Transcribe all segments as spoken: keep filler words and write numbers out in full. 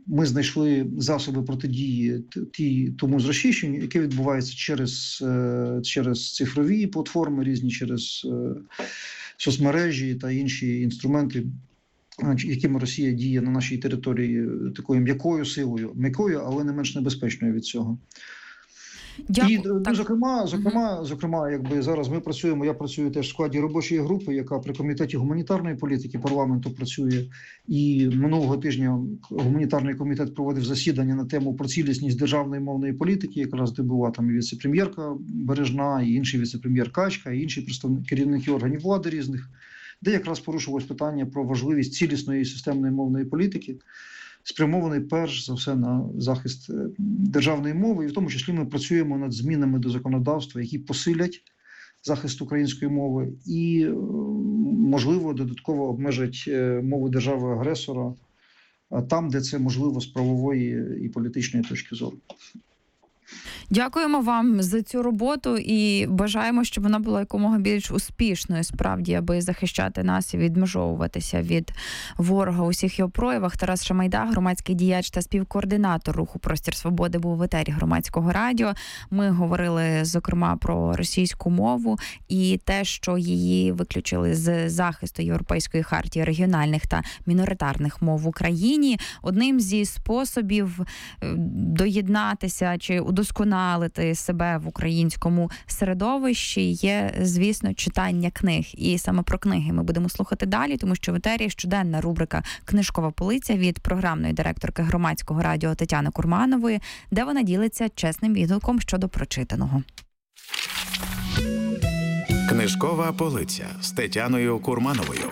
ми знайшли засоби протидії ті, тому зросійщенню, яке відбувається через, через цифрові платформи різні, через соцмережі та інші інструменти, якими Росія діє на нашій території такою м'якою силою, м'якою, але не менш небезпечною від цього. Дякую. І, ну, зокрема, зокрема, зокрема, якби зараз ми працюємо, я працюю теж в складі робочої групи, яка при комітеті гуманітарної політики парламенту працює. І минулого тижня гуманітарний комітет проводив засідання на тему про цілісність державної мовної політики, якраз де була там і віце-прем'єрка Бережна, і інший віце-прем'єр Качка, і інші представники керівники органів влади різних, де якраз порушувалось питання про важливість цілісної системної мовної політики, спрямований перш за все на захист державної мови, і в тому числі ми працюємо над змінами до законодавства, які посилять захист української мови і, можливо, додатково обмежать мову держави-агресора там, де це можливо з правової і політичної точки зору. Дякуємо вам за цю роботу і бажаємо, щоб вона була якомога більш успішною, справді, аби захищати нас і відмежовуватися від ворога у всіх його проявах. Тарас Шамайда, громадський діяч та співкоординатор руху «Простір свободи», був в етері Громадського радіо. Ми говорили, зокрема, про російську мову і те, що її виключили з захисту Європейської хартії регіональних та міноритарних мов в Україні. Одним зі способів доєднатися чи удосконалити себе в українському середовищі є, звісно, читання книг. І саме про книги ми будемо слухати далі, тому що в етері щоденна рубрика «Книжкова полиця» від програмної директорки Громадського радіо Тетяни Курманової, де вона ділиться чесним відгуком щодо прочитаного. Книжкова полиця з Тетяною Курмановою.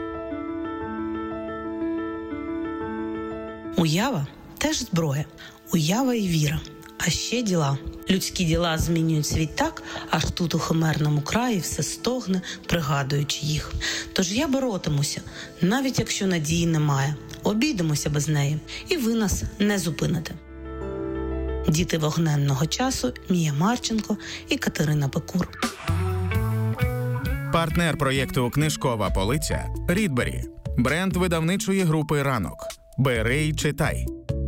Уява – теж зброя. Уява і віра. А ще діла. Людські діла змінюють світ так, аж тут у химерному краї все стогне, пригадуючи їх. Тож я боротимуся, навіть якщо надії немає. Обійдемося без неї, і ви нас не зупините. Діти вогненного часу, Мія Марченко і Катерина Пекур. Партнер проєкту «Книжкова полиця» – Рідбері. Бренд видавничої групи «Ранок». Бери й читай.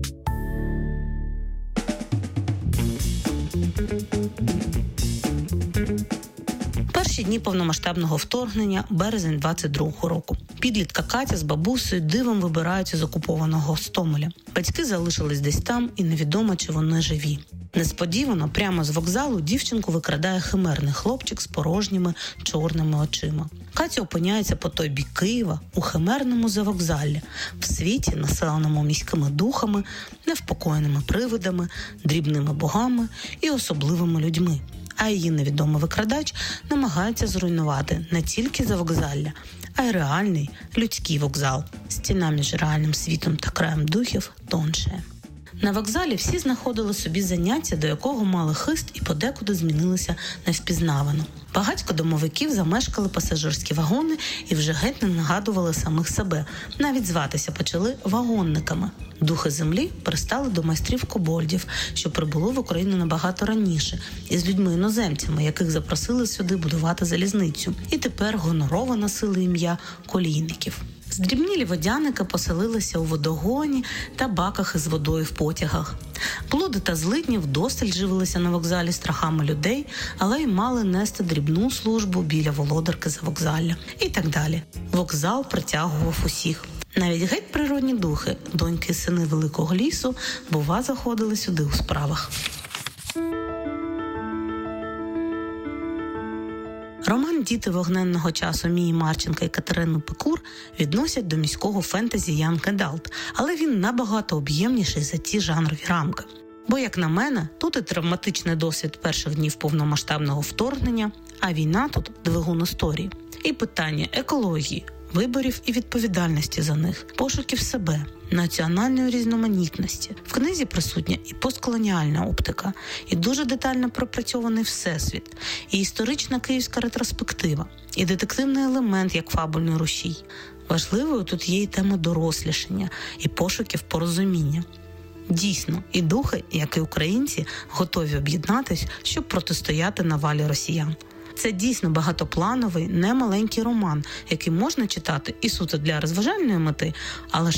Перші дні повномасштабного вторгнення, березень двадцять другого року. Підлітка Катя з бабусею дивом вибираються з окупованого Гостомеля. Батьки залишились десь там, і невідомо, чи вони живі. Несподівано, прямо з вокзалу, дівчинку викрадає химерний хлопчик з порожніми чорними очима. Катя опиняється по той бік Києва, у химерному завокзаллі, в світі, населеному міськими духами, невпокоєними привидами, дрібними богами і особливими людьми. А її невідомий викрадач намагається зруйнувати не тільки завокзалля, а й реальний людський вокзал. Стіна між реальним світом та краєм духів тоншає. На вокзалі всі знаходили собі заняття, до якого мали хист і подекуди змінилися невпізнавано. Багатько домовиків замешкали пасажирські вагони і вже геть не нагадували самих себе. Навіть зватися почали вагонниками. Духи землі пристали до майстрів-кобольдів, що прибули в Україну набагато раніше, із людьми-іноземцями, яких запросили сюди будувати залізницю. І тепер гонорово носили ім'я колійників. Здрібнілі водяники поселилися у водогоні та баках із водою в потягах. Блуди та злидні вдосталь живилися на вокзалі страхами людей, але й мали нести дрібну службу біля володарки завокзалля. І так далі. Вокзал притягував усіх. Навіть геть природні духи, доньки і сини Великого лісу, бува, заходили сюди у справах. Роман «Діти вогненного часу» Мії Марченка і Катерини Пекур відносять до міського фентезі Young Adult, але він набагато об'ємніший за ті жанрові рамки. Бо, як на мене, тут і травматичний досвід перших днів повномасштабного вторгнення, а війна тут – двигун історії. І питання екології, виборів і відповідальності за них, пошуків себе, національної різноманітності. В книзі присутня і постколоніальна оптика, і дуже детально пропрацьований всесвіт, і історична київська ретроспектива, і детективний елемент як фабульний рушій. Важливою тут є і тема дорослішання, і пошуків порозуміння. Дійсно, і духи, як і українці, готові об'єднатись, щоб протистояти навалі росіян. Це дійсно багатоплановий, немаленький роман, який можна читати і суто для розважальної мети, але